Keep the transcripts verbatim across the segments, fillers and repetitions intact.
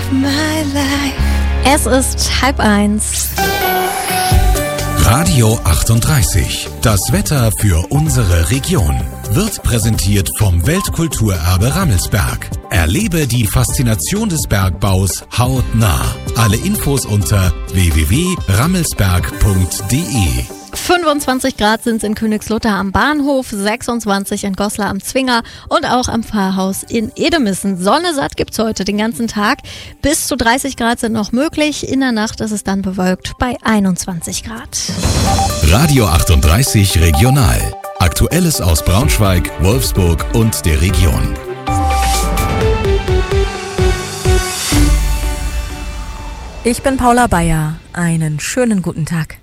of my life. Es ist halb eins. Radio achtunddreißig. Das Wetter für unsere Region wird präsentiert vom Weltkulturerbe Rammelsberg. Erlebe die Faszination des Bergbaus hautnah. Alle Infos unter w w w punkt rammelsberg punkt d e. fünfundzwanzig Grad sind es in Königslutter am Bahnhof, sechsundzwanzig in Goslar am Zwinger und auch am Pfarrhaus in Edemissen. Sonne satt gibt's heute den ganzen Tag. Bis zu dreißig Grad sind noch möglich. In der Nacht ist es dann bewölkt bei einundzwanzig Grad. Radio achtunddreißig Regional. Aktuelles aus Braunschweig, Wolfsburg und der Region. Ich bin Paula Bayer. Einen schönen guten Tag.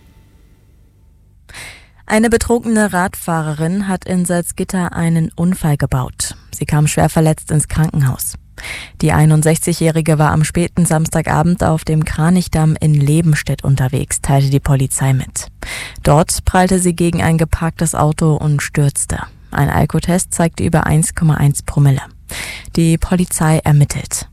Eine betrunkene Radfahrerin hat in Salzgitter einen Unfall gebaut. Sie kam schwer verletzt ins Krankenhaus. Die einundsechzigjährige war am späten Samstagabend auf dem Kranichdamm in Lebenstedt unterwegs, teilte die Polizei mit. Dort prallte sie gegen ein geparktes Auto und stürzte. Ein Alkotest zeigte über eins Komma eins Promille. Die Polizei ermittelt.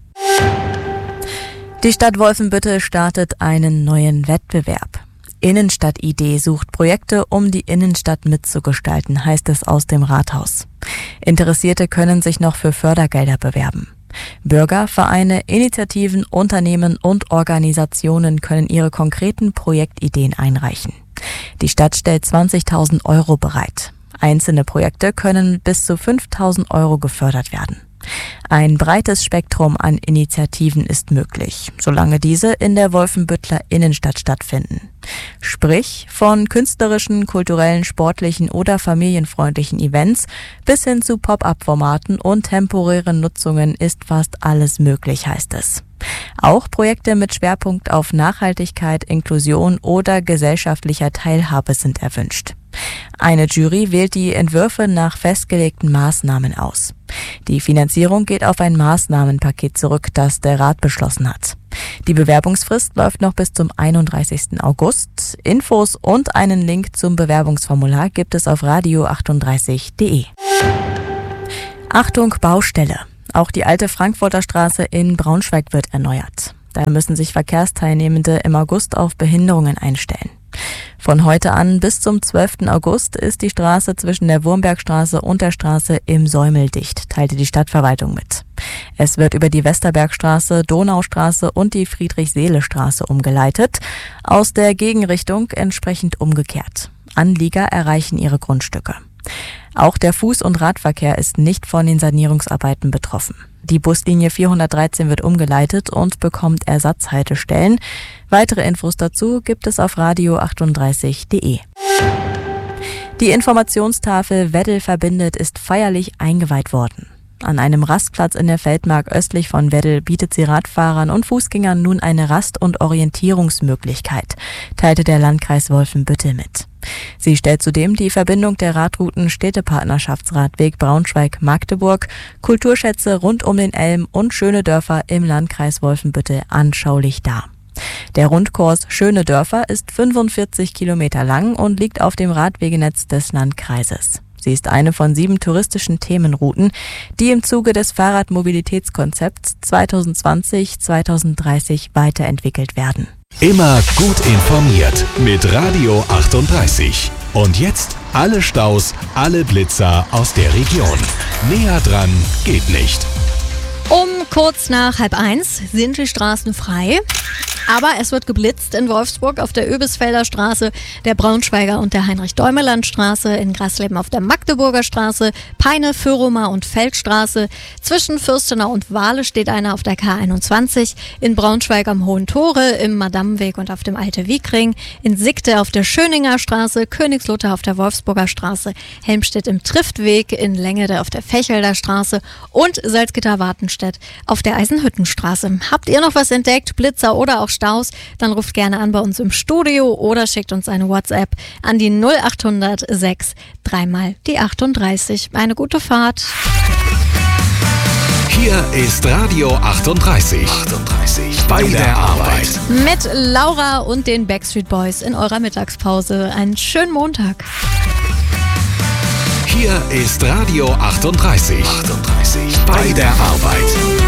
Die Stadt Wolfenbüttel startet einen neuen Wettbewerb. Innenstadt-Idee sucht Projekte, um die Innenstadt mitzugestalten, heißt es aus dem Rathaus. Interessierte können sich noch für Fördergelder bewerben. Bürger, Vereine, Initiativen, Unternehmen und Organisationen können ihre konkreten Projektideen einreichen. Die Stadt stellt zwanzigtausend Euro bereit. Einzelne Projekte können bis zu fünftausend Euro gefördert werden. Ein breites Spektrum an Initiativen ist möglich, solange diese in der Wolfenbütteler Innenstadt stattfinden. Sprich, von künstlerischen, kulturellen, sportlichen oder familienfreundlichen Events bis hin zu Pop-up-Formaten und temporären Nutzungen ist fast alles möglich, heißt es. Auch Projekte mit Schwerpunkt auf Nachhaltigkeit, Inklusion oder gesellschaftlicher Teilhabe sind erwünscht. Eine Jury wählt die Entwürfe nach festgelegten Maßnahmen aus. Die Finanzierung geht auf ein Maßnahmenpaket zurück, das der Rat beschlossen hat. Die Bewerbungsfrist läuft noch bis zum einunddreißigsten August. Infos und einen Link zum Bewerbungsformular gibt es auf radio achtunddreißig punkt de. Achtung, Baustelle! Auch die alte Frankfurter Straße in Braunschweig wird erneuert. Da müssen sich Verkehrsteilnehmende im August auf Behinderungen einstellen. Von heute an bis zum zwölften August ist die Straße zwischen der Wurmbergstraße und der Straße im Säumel dicht, teilte die Stadtverwaltung mit. Es wird über die Westerbergstraße, Donaustraße und die Friedrich-Seele-Straße umgeleitet, aus der Gegenrichtung entsprechend umgekehrt. Anlieger erreichen ihre Grundstücke. Auch der Fuß- und Radverkehr ist nicht von den Sanierungsarbeiten betroffen. Die Buslinie vierhundertdreizehn wird umgeleitet und bekommt Ersatzhaltestellen. Weitere Infos dazu gibt es auf radio achtunddreißig punkt de. Die Informationstafel Weddel verbindet ist feierlich eingeweiht worden. An einem Rastplatz in der Feldmark östlich von Weddel bietet sie Radfahrern und Fußgängern nun eine Rast- und Orientierungsmöglichkeit, teilte der Landkreis Wolfenbüttel mit. Sie stellt zudem die Verbindung der Radrouten Städtepartnerschaftsradweg Braunschweig-Magdeburg, Kulturschätze rund um den Elm und schöne Dörfer im Landkreis Wolfenbüttel anschaulich dar. Der Rundkurs Schöne Dörfer ist fünfundvierzig Kilometer lang und liegt auf dem Radwegenetz des Landkreises. Sie ist eine von sieben touristischen Themenrouten, die im Zuge des Fahrradmobilitätskonzepts zwanzig zwanzig bis zwanzig dreißig weiterentwickelt werden. Immer gut informiert mit Radio achtunddreißig. Und jetzt alle Staus, alle Blitzer aus der Region. Näher dran geht nicht. Um kurz nach halb eins sind die Straßen frei. Aber es wird geblitzt in Wolfsburg auf der Öbisfelder Straße, der Braunschweiger und der Heinrich-Däumeland-Straße, in Grasleben auf der Magdeburger Straße, Peine, Fürumer und Feldstraße. Zwischen Fürstenau und Wahle steht einer auf der K einundzwanzig, in Braunschweig am Hohen Tore, im Madammenweg und auf dem Alte Wiekring, in Sigte auf der Schöninger Straße, Königslutter auf der Wolfsburger Straße, Helmstedt im Triftweg, in Längede auf der Fechelder Straße und Salzgitter-Wartenstedt auf der Eisenhüttenstraße. Habt ihr noch was entdeckt, Blitzer oder auch Staus, dann ruft gerne an bei uns im Studio oder schickt uns eine WhatsApp an die null achthundert sechs dreimal die achtunddreißig. Eine gute Fahrt. Hier ist Radio achtunddreißig. achtunddreißig bei der Arbeit. Mit Laura und den Backstreet Boys in eurer Mittagspause. Einen schönen Montag. Hier ist Radio achtunddreißig. achtunddreißig bei der Arbeit.